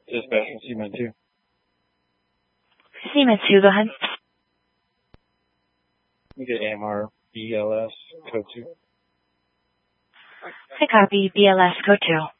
Dispatch from Seaman 2. Seaman 2, go ahead. You get AMR BLS code 2. I copy BLS code 2.